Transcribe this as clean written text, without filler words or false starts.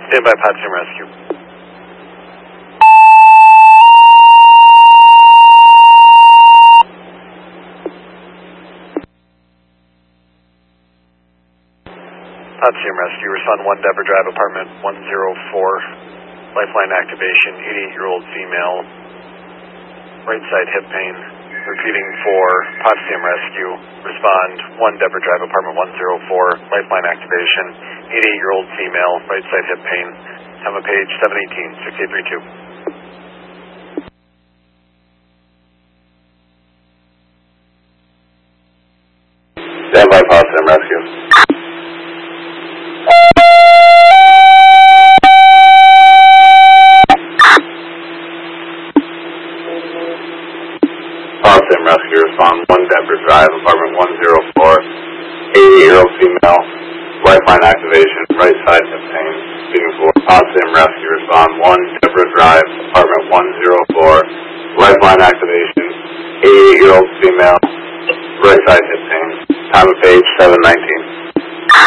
Stand by, Potsdam Rescue. Potsdam Rescue, respond 1 Deborah Drive, apartment 104. Lifeline activation, 88-year-old female, right side hip pain. Repeating for Potsdam Rescue, respond 1 Deborah Drive, apartment 104. Lifeline activation, 88-year-old female, right side hip pain. Time of page 718, 6832. Stand by, Potsdam Rescue. Potsdam Rescue, respond 1 Deborah Drive, apartment 104. 88-year-old female, lifeline activation, right side hip pain. Speaking for Potsdam Rescue, respond 1 Deborah Drive, apartment 104. Lifeline activation, 88-year-old female, right side hip pain. Time of page 719.